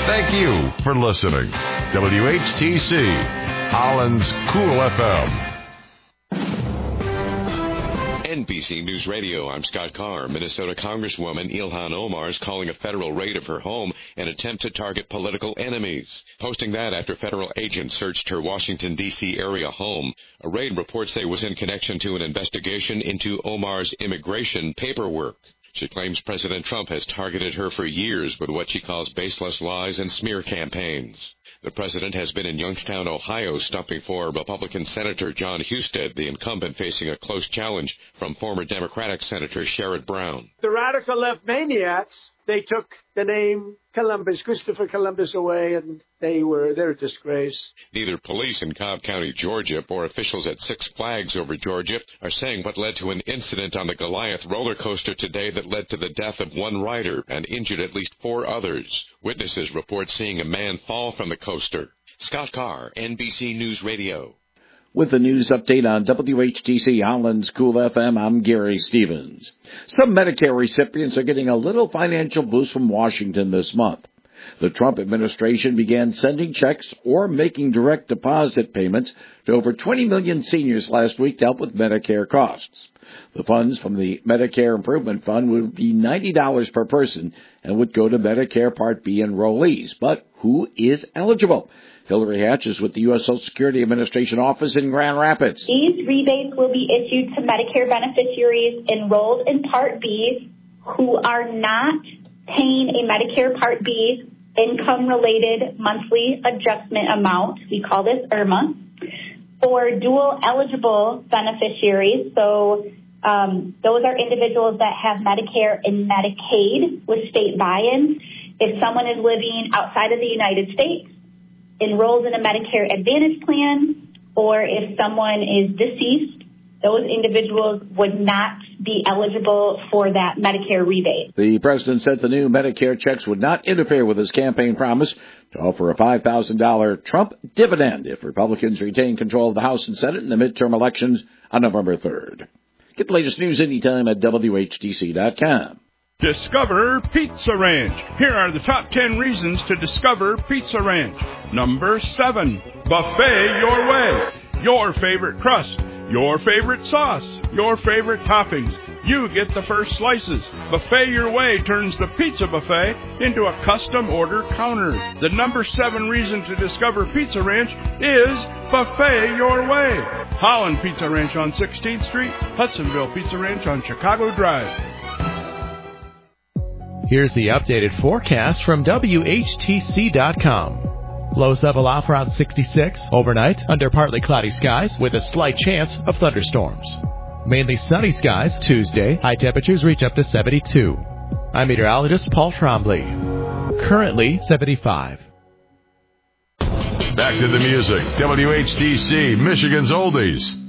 Thank you for listening. WHTC, Holland's Cool FM. NBC News Radio, I'm Scott Carr. Minnesota Congresswoman Ilhan Omar is calling a federal raid of her home an attempt to target political enemies, posting that after federal agents searched her Washington, D.C. area home. A raid, reports say, was in connection to an investigation into Omar's immigration paperwork. She claims President Trump has targeted her for years with what she calls baseless lies and smear campaigns. The president has been in Youngstown, Ohio, stumping for Republican Senator John Husted, the incumbent facing a close challenge from former Democratic Senator Sherrod Brown. The radical left maniacs, they took the name Columbus, Christopher Columbus, away, and they're a disgrace. Neither police in Cobb County, Georgia, or officials at Six Flags over Georgia are saying what led to an incident on the Goliath roller coaster today that led to the death of one rider and injured at least 4 others. Witnesses report seeing a man fall from the coaster. Scott Carr, NBC News Radio. With the news update on WHTC Holland's Cool FM, I'm Gary Stevens. Some Medicare recipients are getting a little financial boost from Washington this month. The Trump administration began sending checks or making direct deposit payments to over 20 million seniors last week to help with Medicare costs. The funds from the Medicare Improvement Fund would be $90 per person and would go to Medicare Part B enrollees. But who is eligible? Hillary Hatch is with the U.S. Social Security Administration office in Grand Rapids. These rebates will be issued to Medicare beneficiaries enrolled in Part B who are not paying a Medicare Part B income-related monthly adjustment amount. We call this IRMA. For dual eligible beneficiaries, so those are individuals that have Medicare and Medicaid with state buy-ins. If someone is living outside of the United States, enrolled in a Medicare Advantage plan, or if someone is deceased, those individuals would not be eligible for that Medicare rebate. The president said the new Medicare checks would not interfere with his campaign promise to offer a $5,000 Trump dividend if Republicans retain control of the House and Senate in the midterm elections on November 3rd. Get the latest news anytime at WHTC.com. Discover Pizza Ranch. Here are the top 10 reasons to discover Pizza Ranch. Number 7, buffet your way. Your favorite crust, your favorite sauce, your favorite toppings. You get the first slices. Buffet your way turns the pizza buffet into a custom order counter. The number 7 reason to discover Pizza Ranch is buffet your way. Holland Pizza Ranch on 16th Street, Hudsonville Pizza Ranch on Chicago Drive. Here's the updated forecast from WHTC.com. Lows level off around 66. Overnight, under partly cloudy skies with a slight chance of thunderstorms. Mainly sunny skies Tuesday. High temperatures reach up to 72. I'm meteorologist Paul Trombley. Currently 75. Back to the music. WHTC, Michigan's Oldies.